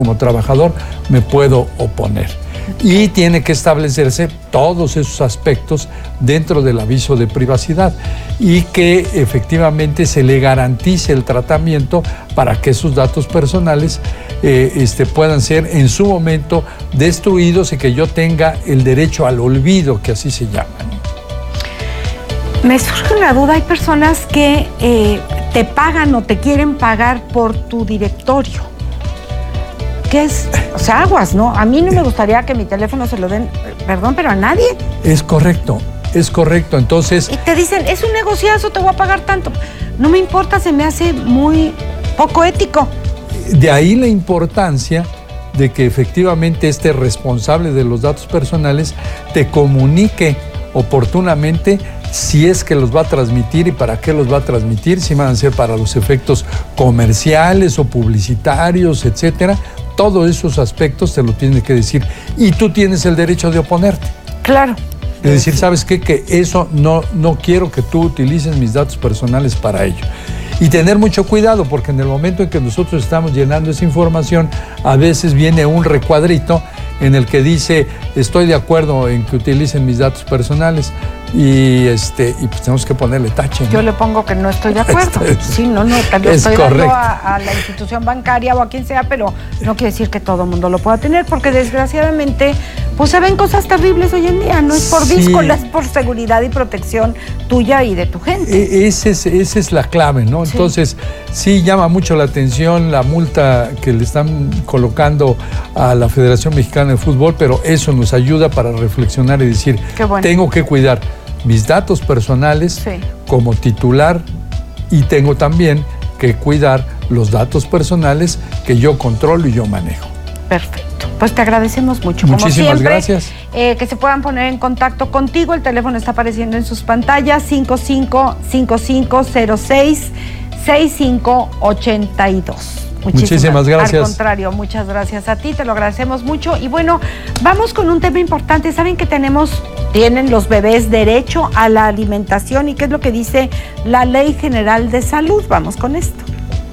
como trabajador me puedo oponer. Y tiene que establecerse todos esos aspectos dentro del aviso de privacidad y que efectivamente se le garantice el tratamiento para que esos datos personales puedan ser en su momento destruidos y que yo tenga el derecho al olvido, que así se llama. Me surge una duda, hay personas que te pagan o te quieren pagar por tu directorio. ¿Qué es? O sea, aguas, ¿no? A mí no me gustaría que mi teléfono se lo den, perdón, pero a nadie. Es correcto. Entonces... Y te dicen, es un negociazo, te voy a pagar tanto. No me importa, se me hace muy poco ético. De ahí la importancia de que efectivamente este responsable de los datos personales te comunique oportunamente si es que los va a transmitir y para qué los va a transmitir, si van a ser para los efectos comerciales o publicitarios, etcétera. Todos esos aspectos te lo tiene que decir y tú tienes el derecho de oponerte. Claro. Es decir, ¿sabes qué? Que eso no quiero que tú utilices mis datos personales para ello. Y tener mucho cuidado, porque en el momento en que nosotros estamos llenando esa información, a veces viene un recuadrito en el que dice, estoy de acuerdo en que utilicen mis datos personales, y pues tenemos que ponerle tache, ¿no? Yo le pongo que no estoy de acuerdo. Sí, no, te lo estoy dando a la institución bancaria o a quien sea, pero no quiere decir que todo el mundo lo pueda tener, porque desgraciadamente pues se ven cosas terribles hoy en día, no es por díscola, es por seguridad y protección tuya y de tu gente. Esa es la clave, ¿no? Sí. Entonces, sí llama mucho la atención la multa que le están colocando a la Federación Mexicana de Fútbol, pero eso nos ayuda para reflexionar y decir, bueno, tengo que cuidar mis datos personales como titular y tengo también que cuidar los datos personales que yo controlo y yo manejo. Perfecto. Pues te agradecemos mucho. Muchísimas gracias. Que se puedan poner en contacto contigo. El teléfono está apareciendo en sus pantallas, 5555066582. Muchísimas gracias. Al contrario, muchas gracias a ti, te lo agradecemos mucho. Y bueno, vamos con un tema importante. Saben que tienen los bebés derecho a la alimentación y qué es lo que dice la Ley General de Salud. Vamos con esto.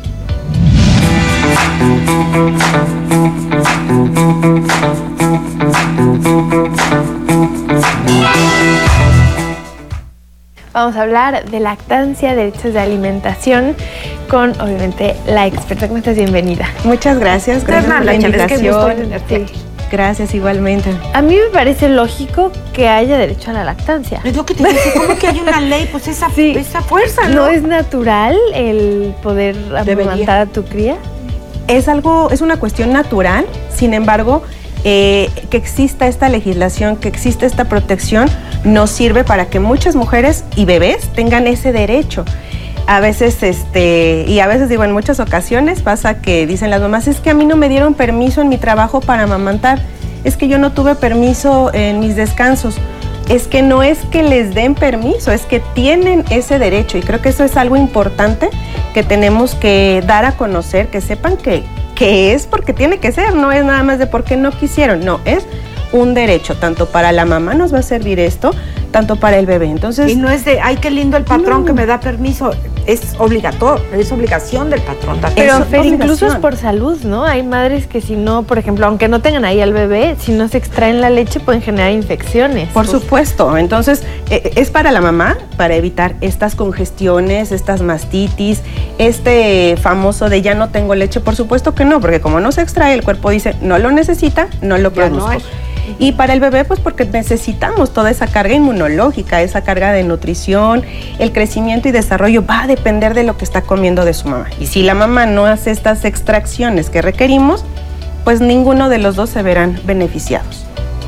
Vamos a hablar de lactancia, derechos de alimentación, con obviamente la experta. ¿Cómo estás? Bienvenida. Muchas gracias. Gracias por la invitación. Gracias, igualmente. A mí me parece lógico que haya derecho a la lactancia. Es lo que te dice, ¿cómo que hay una ley? Pues esa fuerza, ¿no? ¿No es natural el poder amamantar a tu cría? Es una cuestión natural, sin embargo, que exista esta legislación, que exista esta protección, nos sirve para que muchas mujeres y bebés tengan ese derecho. A veces, y a veces digo, en muchas ocasiones pasa que dicen las mamás, es que a mí no me dieron permiso en mi trabajo para amamantar, es que yo no tuve permiso en mis descansos. Es que no es que les den permiso, es que tienen ese derecho, y creo que eso es algo importante que tenemos que dar a conocer, que sepan que es porque tiene que ser, no es nada más de porque no quisieron, no, es un derecho, tanto para la mamá nos va a servir esto, tanto para el bebé. Entonces, y no es de, ay, qué lindo el patrón que me da permiso, es obligatorio, es obligación del patrón. Pero incluso es por salud, ¿no? Hay madres que si no, por ejemplo, aunque no tengan ahí al bebé, si no se extraen la leche pueden generar infecciones. Por supuesto, entonces es para la mamá, para evitar estas congestiones, estas mastitis, famoso de ya no tengo leche, por supuesto que no, porque como no se extrae, el cuerpo dice, no lo necesita, no lo produzco. Y para el bebé, pues porque necesitamos toda esa carga inmunológica, esa carga de nutrición, el crecimiento y desarrollo va a depender de lo que está comiendo de su mamá. Y si la mamá no hace estas extracciones que requerimos, pues ninguno de los dos se verán beneficiados.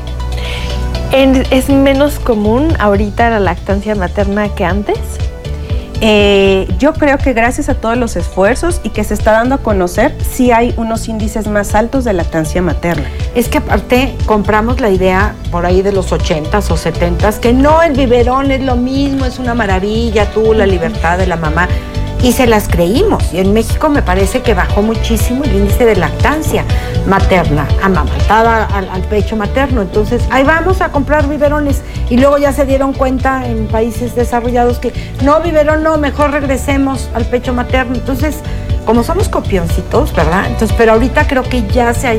¿Es menos común ahorita la lactancia materna que antes? Yo creo que gracias a todos los esfuerzos y que se está dando a conocer, sí hay unos índices más altos de lactancia materna. Es que aparte compramos la idea por ahí de los 80s o 70s, que no, el biberón es lo mismo, es una maravilla, la libertad de la mamá. Y se las creímos. Y en México me parece que bajó muchísimo el índice de lactancia materna, amamantada al pecho materno. Entonces, ahí vamos a comprar biberones. Y luego ya se dieron cuenta en países desarrollados que no, biberón no, mejor regresemos al pecho materno. Entonces, como somos copioncitos, ¿verdad? Entonces, pero ahorita creo que ya se ha